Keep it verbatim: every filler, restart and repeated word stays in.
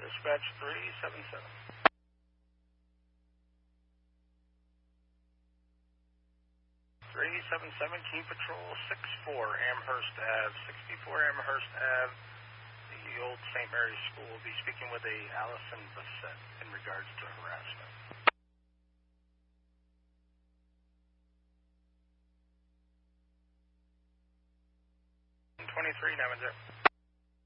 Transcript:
Dispatch three seven seven. three seven seven, Key Patrol six four, Amherst Ave, sixty-four Amherst Ave, the old Saint Mary's School. Will be speaking with a Allison Bassett in regards to harassment. twenty-three, nine one zero.